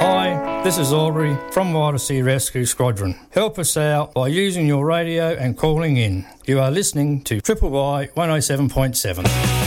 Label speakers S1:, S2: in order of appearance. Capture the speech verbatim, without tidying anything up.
S1: Hi, this is Aubrey from Whitersea Rescue Squadron. Help us out by using your radio and calling in. You are listening to Triple Y one oh seven point seven.